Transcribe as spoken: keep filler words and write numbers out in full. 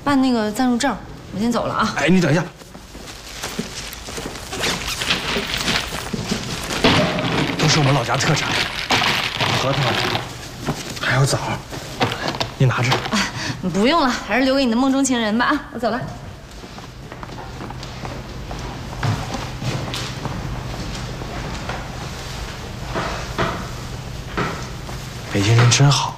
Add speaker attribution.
Speaker 1: 办那个暂入证。我先走了啊。
Speaker 2: 哎，你等一下，都是我们老家特产，核桃，还有枣，你拿着。
Speaker 1: 啊，不用了，还是留给你的梦中情人吧啊！我走了。
Speaker 2: 北京人真好。